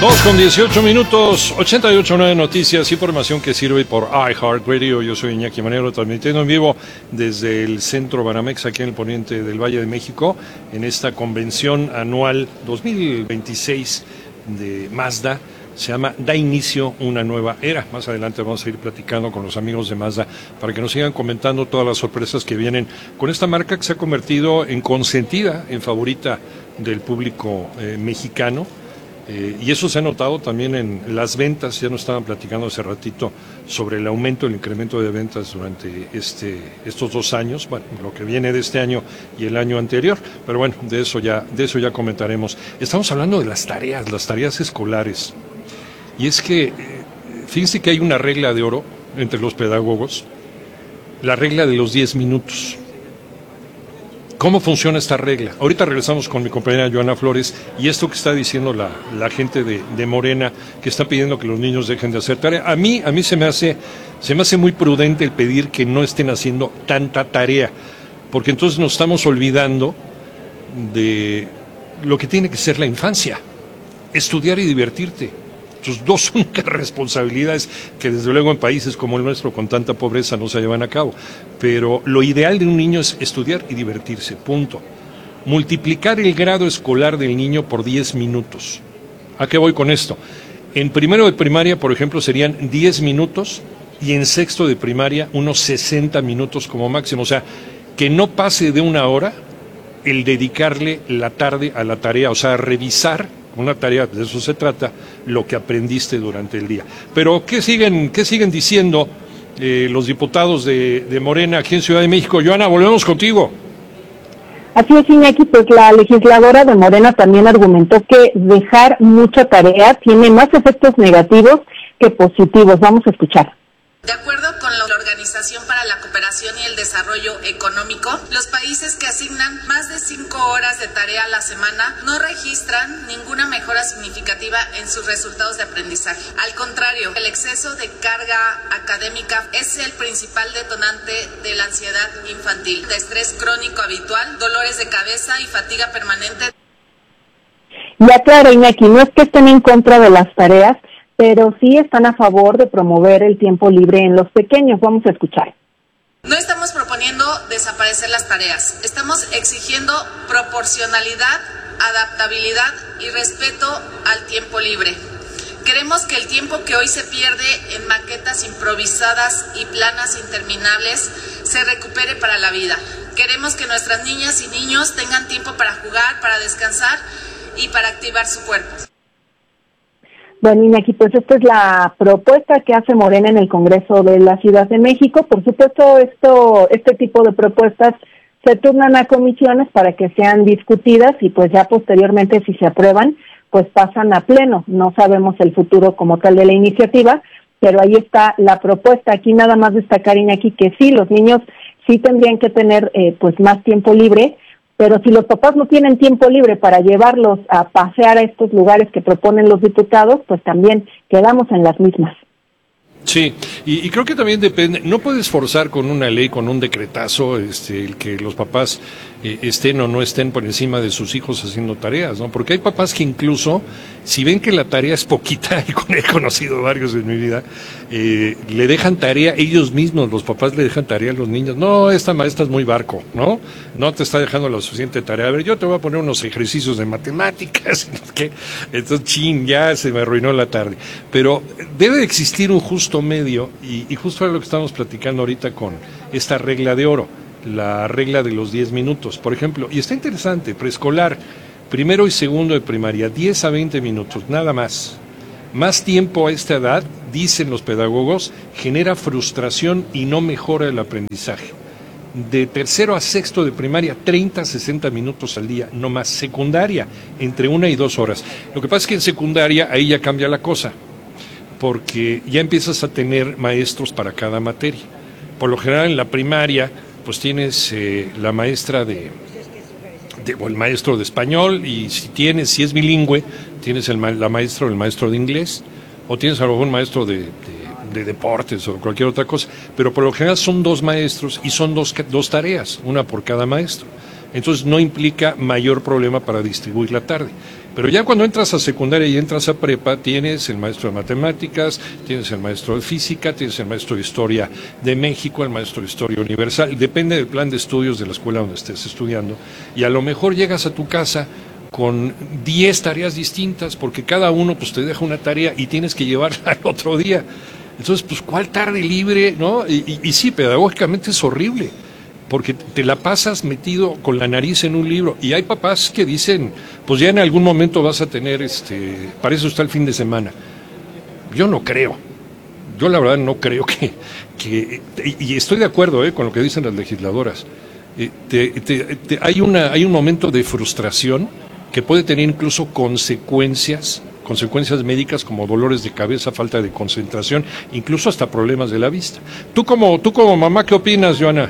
2:18, 88.9 Noticias, información que sirve por iHeartRadio. Yo soy Iñaki Manero, transmitiendo en vivo desde el Centro Banamex, aquí en el poniente del Valle de México, en esta convención anual 2026 de Mazda. Se llama Da Inicio una nueva era. Más adelante vamos a ir platicando con los amigos de Mazda para que nos sigan comentando todas las sorpresas que vienen con esta marca que se ha convertido en consentida, en favorita del público mexicano. Y eso se ha notado también en las ventas. Ya nos estaban platicando hace ratito sobre el aumento, el incremento de ventas durante estos 2 años, bueno, lo que viene de este año y el año anterior, pero bueno, de eso ya comentaremos. Estamos hablando de las tareas escolares, y es que fíjense que hay una regla de oro entre los pedagogos, la regla de los 10 minutos. ¿Cómo funciona esta regla? Ahorita regresamos con mi compañera Joana Flores y esto que está diciendo la gente de Morena, que está pidiendo que los niños dejen de hacer tarea. A mí se me hace muy prudente el pedir que no estén haciendo tanta tarea, porque entonces nos estamos olvidando de lo que tiene que ser la infancia, estudiar y divertirte. Sus dos únicas responsabilidades que desde luego en países como el nuestro con tanta pobreza no se llevan a cabo, pero lo ideal de un niño es estudiar y divertirse, punto. Multiplicar el grado escolar del niño por 10 minutos. ¿A qué voy con esto? En primero de primaria, por ejemplo, serían 10 minutos y en sexto de primaria unos 60 minutos como máximo, o sea, que no pase de 1 hora el dedicarle la tarde a la tarea, o sea, revisar una tarea, de eso se trata, lo que aprendiste durante el día. Pero, ¿qué siguen diciendo los diputados de Morena aquí en Ciudad de México? Joana, volvemos contigo. Así es, Iñaki, pues la legisladora de Morena también argumentó que dejar mucha tarea tiene más efectos negativos que positivos. Vamos a escuchar. De acuerdo con la Organización para la Cooperación y el Desarrollo Económico, los países que asignan más de 5 horas de tarea a la semana no registran ninguna mejora significativa en sus resultados de aprendizaje. Al contrario, el exceso de carga académica es el principal detonante de la ansiedad infantil, de estrés crónico habitual, dolores de cabeza y fatiga permanente. Y aclara, Iñaki, no es que estén en contra de las tareas, pero sí están a favor de promover el tiempo libre en los pequeños. Vamos a escuchar. No estamos proponiendo desaparecer las tareas, estamos exigiendo proporcionalidad, adaptabilidad y respeto al tiempo libre. Queremos que el tiempo que hoy se pierde en maquetas improvisadas y planas interminables se recupere para la vida. Queremos que nuestras niñas y niños tengan tiempo para jugar, para descansar y para activar su cuerpo. Bueno, Iñaki, pues esta es la propuesta que hace Morena en el Congreso de la Ciudad de México. Por supuesto, este tipo de propuestas se turnan a comisiones para que sean discutidas y pues ya posteriormente, si se aprueban, pues pasan a pleno. No sabemos el futuro como tal de la iniciativa, pero ahí está la propuesta. Aquí nada más destacar, Iñaki, que sí, los niños sí tendrían que tener pues más tiempo libre, pero si los papás no tienen tiempo libre para llevarlos a pasear a estos lugares que proponen los diputados, pues también quedamos en las mismas. Sí, y creo que también depende, no puedes forzar con una ley, con un decretazo, el que los papás estén o no estén por encima de sus hijos haciendo tareas, ¿no? Porque hay papás que incluso, si ven que la tarea es poquita, y he conocido varios en mi vida, le dejan tarea, ellos mismos, los papás le dejan tarea a los niños. No, esta maestra es muy barco, ¿no? No te está dejando la suficiente tarea. A ver, yo te voy a poner unos ejercicios de matemáticas, ¿qué? Entonces, ya se me arruinó la tarde. Pero debe existir un justo medio, y justo es lo que estamos platicando ahorita con esta regla de oro, la regla de los 10 minutos, por ejemplo, y está interesante, preescolar, primero y segundo de primaria, 10 a 20 minutos, nada más. Más tiempo a esta edad, dicen los pedagogos, genera frustración y no mejora el aprendizaje. De tercero a sexto de primaria, 30 a 60 minutos al día, no más. Secundaria, entre 1 y 2 horas. Lo que pasa es que en secundaria ahí ya cambia la cosa, porque ya empiezas a tener maestros para cada materia. Por lo general en la primaria, pues tienes la maestra o el maestro de español, y si es bilingüe, tienes el maestro de inglés, o tienes a lo mejor un maestro de deportes o cualquier otra cosa, pero por lo general son 2 maestros y son dos tareas, una por cada maestro. Entonces no implica mayor problema para distribuir la tarde. Pero ya cuando entras a secundaria y entras a prepa, tienes el maestro de matemáticas, tienes el maestro de física, tienes el maestro de historia de México, el maestro de historia universal, depende del plan de estudios de la escuela donde estés estudiando, y a lo mejor llegas a tu casa con 10 tareas distintas, porque cada uno pues te deja una tarea y tienes que llevarla al otro día. Entonces, pues, ¿cuál tarde libre? ¿No? Y sí, pedagógicamente es horrible, porque te la pasas metido con la nariz en un libro, y hay papás que dicen, pues ya en algún momento vas a tener, para eso está el fin de semana. Yo no creo, yo la verdad no creo y estoy de acuerdo con lo que dicen las legisladoras. Hay un momento de frustración que puede tener incluso consecuencias médicas como dolores de cabeza, falta de concentración, incluso hasta problemas de la vista. Tú como mamá, ¿qué opinas, Joana?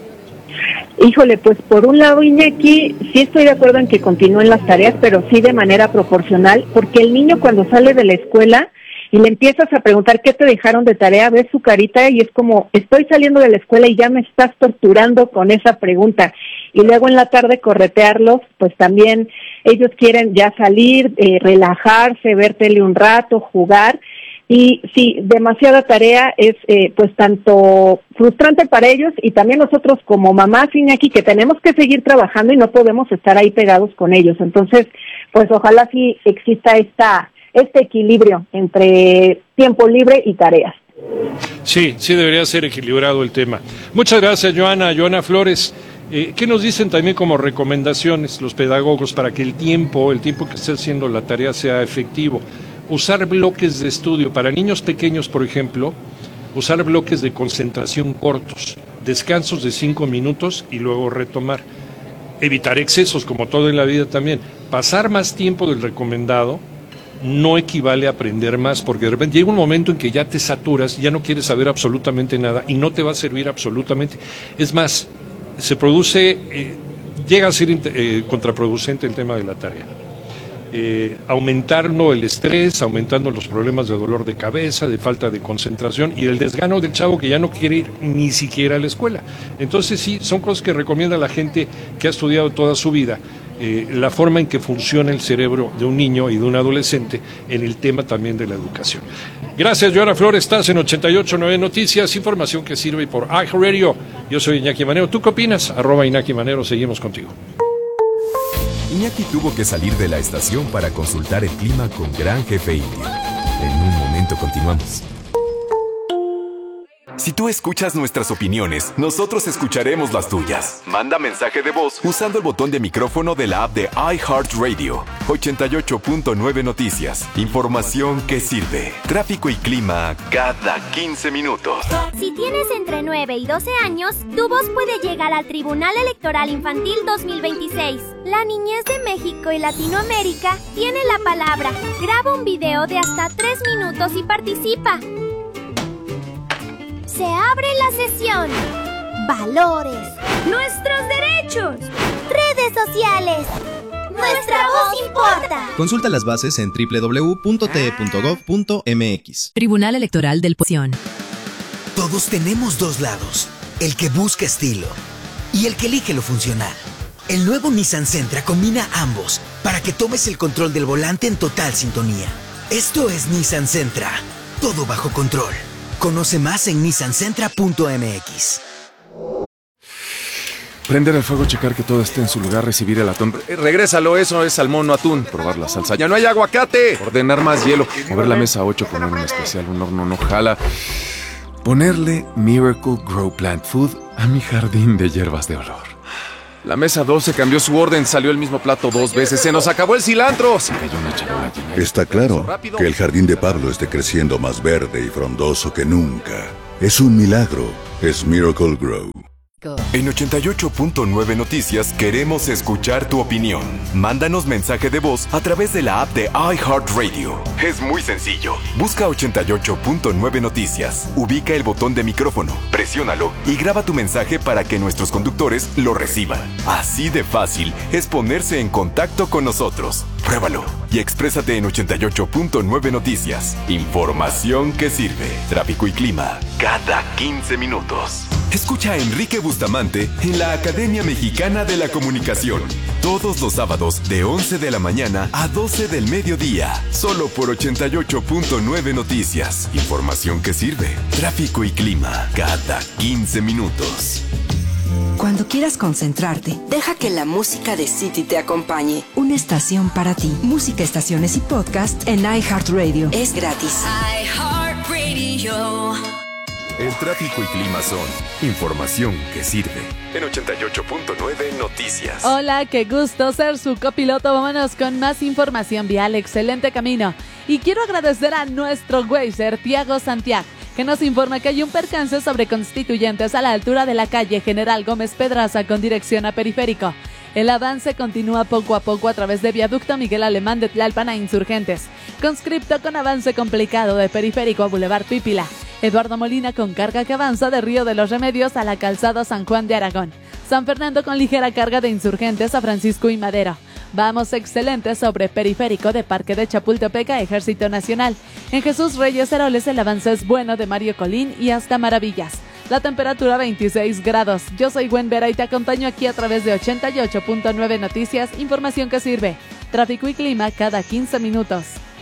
Híjole, pues por un lado, Iñaki, sí estoy de acuerdo en que continúen las tareas, pero sí de manera proporcional, porque el niño cuando sale de la escuela y le empiezas a preguntar qué te dejaron de tarea, ves su carita y es como, estoy saliendo de la escuela y ya me estás torturando con esa pregunta. Y luego en la tarde corretearlos, pues también ellos quieren ya salir, relajarse, ver tele un rato, jugar. Y sí, demasiada tarea es pues tanto frustrante para ellos y también nosotros como mamás, Iñaki, que tenemos que seguir trabajando y no podemos estar ahí pegados con ellos. Entonces, pues ojalá sí exista este equilibrio entre tiempo libre y tareas. Sí, debería ser equilibrado el tema. Muchas gracias, Joana Flores. ¿Qué nos dicen también como recomendaciones los pedagogos para que el tiempo que esté haciendo la tarea sea efectivo? Usar bloques de estudio. Para niños pequeños, por ejemplo, usar bloques de concentración cortos, descansos de 5 minutos y luego retomar. Evitar excesos, como todo en la vida también. Pasar más tiempo del recomendado no equivale a aprender más, porque de repente llega un momento en que ya te saturas, ya no quieres saber absolutamente nada y no te va a servir absolutamente. Es más, llega a ser contraproducente el tema de la tarea. Aumentando el estrés, aumentando los problemas de dolor de cabeza, de falta de concentración y el desgano del chavo que ya no quiere ir ni siquiera a la escuela. Entonces sí, son cosas que recomienda la gente que ha estudiado toda su vida, la forma en que funciona el cerebro de un niño y de un adolescente en el tema también de la educación. Gracias, Joana Flores, estás en 88.9 Noticias, información que sirve por iHeartRadio. Yo soy Iñaki Manero, ¿tú qué opinas? @Iñaki Manero, seguimos contigo. Iñaki tuvo que salir de la estación para consultar el clima con Gran Jefe Indio. En un momento continuamos. Si tú escuchas nuestras opiniones, nosotros escucharemos las tuyas. Manda mensaje de voz usando el botón de micrófono de la app de iHeartRadio. 88.9 Noticias. Información que sirve. Tráfico y clima cada 15 minutos. Si tienes entre 9 y 12 años, tu voz puede llegar al Tribunal Electoral Infantil 2026. La niñez de México y Latinoamérica tiene la palabra. Graba un video de hasta 3 minutos y participa. Se abre la sesión. Valores. Nuestros derechos. Redes sociales. Nuestra voz importa. Consulta las bases en www.te.gov.mx. Tribunal Electoral del Posición. Todos tenemos dos lados. El que busca estilo y el que elige lo funcional. El nuevo Nissan Sentra combina ambos para que tomes el control del volante en total sintonía. Esto es Nissan Sentra. Todo bajo control. Conoce más en nissancentra.mx. Prender el fuego, checar que todo esté en su lugar, recibir el atún. Regrésalo, eso es salmón, no atún. Probar la salsa. ¡Ya no hay aguacate! Ordenar más hielo. Mover la mesa 8, poner un especial, un horno no jala. Ponerle Miracle Grow Plant Food a mi jardín de hierbas de olor. La mesa 12 cambió su orden, salió el mismo plato 2 veces. ¡Se nos acabó el cilantro! Se cayó una charola llena. Está claro que el jardín de Pablo esté creciendo más verde y frondoso que nunca. Es un milagro. Es Miracle Grow. En 88.9 Noticias queremos escuchar tu opinión. Mándanos mensaje de voz a través de la app de iHeartRadio. Es muy sencillo. Busca 88.9 Noticias. Ubica el botón de micrófono, presiónalo y graba tu mensaje para que nuestros conductores lo reciban. Así de fácil es ponerse en contacto con nosotros. Pruébalo y exprésate en 88.9 Noticias. Información que sirve. Tráfico y clima cada 15 minutos. Escucha a Enrique Bustamante en la Academia Mexicana de la Comunicación. Todos los sábados de 11 de la mañana a 12 del mediodía. Solo por 88.9 Noticias. Información que sirve. Tráfico y clima cada 15 minutos. Cuando quieras concentrarte, deja que la música de City te acompañe. Una estación para ti. Música, estaciones y podcast en iHeartRadio. Es gratis. iHeartRadio. El tráfico y clima son información que sirve. En 88.9 Noticias. Hola, qué gusto ser su copiloto. Vámonos con más información vial. Excelente camino. Y quiero agradecer a nuestro Wazer, Tiago Santiago, que nos informa que hay un percance sobre Constituyentes a la altura de la calle General Gómez Pedraza con dirección a Periférico. El avance continúa poco a poco a través de Viaducto Miguel Alemán de Tlalpan a Insurgentes. Conscripto con avance complicado de Periférico a Boulevard Pípila. Eduardo Molina con carga que avanza de Río de los Remedios a la calzada San Juan de Aragón. San Fernando con ligera carga de Insurgentes a Francisco y Madero. Vamos excelente sobre Periférico de Parque de Chapultepec a Ejército Nacional. En Jesús Reyes Heroles el avance es bueno de Mario Colín y hasta Maravillas. La temperatura 26 grados. Yo soy Gwen Vera y te acompaño aquí a través de 88.9 Noticias, información que sirve. Tráfico y clima cada 15 minutos.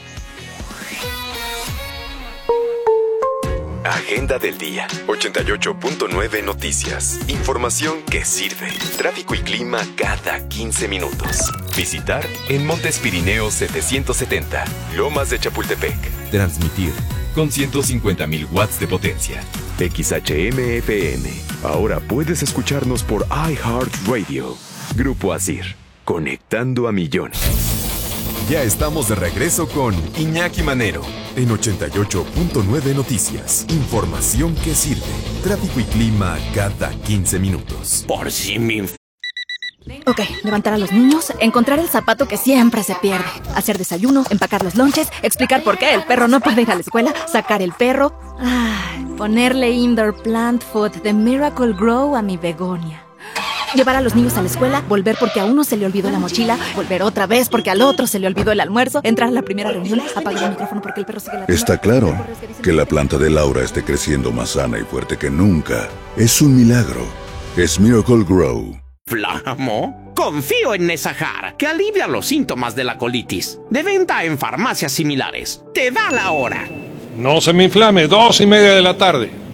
Agenda del día. 88.9 Noticias. Información que sirve. Tráfico y clima cada 15 minutos. Visitar en Montes Pirineos 770, Lomas de Chapultepec. Transmitir con 150,000 watts de potencia. XHM-FM. Ahora puedes escucharnos por iHeartRadio. Grupo Asir. Conectando a millones. Ya estamos de regreso con Iñaki Manero en 88.9 Noticias. Información que sirve. Tráfico y clima cada 15 minutos. Por si me... Ok, levantar a los niños, encontrar el zapato que siempre se pierde, hacer desayuno, empacar los lonches, explicar por qué el perro no puede ir a la escuela, sacar el perro, ponerle indoor plant food de Miracle Grow a mi begonia. Llevar a los niños a la escuela, volver porque a uno se le olvidó la mochila, volver otra vez porque al otro se le olvidó el almuerzo, entrar a la primera reunión, apagar el micrófono porque el perro sigue la... Está claro que la planta de Laura esté creciendo más sana y fuerte que nunca. Es un milagro. Es Miracle Grow. ¿Flamo? Confío en Nesahar, que alivia los síntomas de la colitis. De venta en farmacias similares. Te da la hora. No se me inflame, 2:30 de la tarde.